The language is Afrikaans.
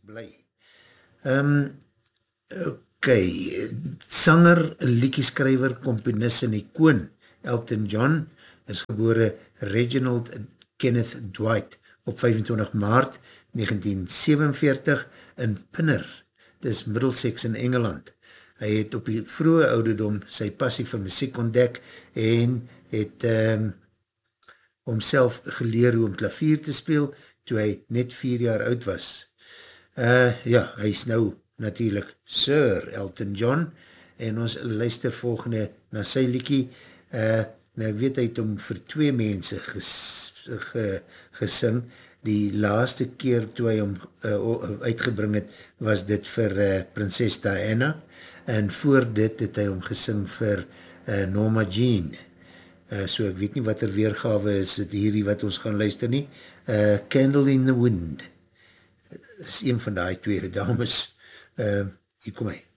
bly. Ok, sanger, liedjeskrywer, komponis en icoon Elton John is gebore Reginald Kenneth Dwight op 25 maart 1947 in Pinner, dis Middlesex in Engeland. Hy het op die vroege ouderdom sy passie vir muziek ontdek en het homself geleer hoe om klavier te speel toe hy net 4 jaar oud was. Ja, hy is nou natuurlijk Sir Elton John en ons luister volgende na sy liedjie. En ek weet hy het hom vir 2 mense gesing. Die laaste keer toe hy hom uitgebring het, was dit vir Prinses Diana en voor dit het hy hom gesing vir Norma Jean. So ek weet nie wat weergawe is het hierdie wat ons gaan luister nie. Candle in the Wind is een van die 2 dames. Hier kom hy.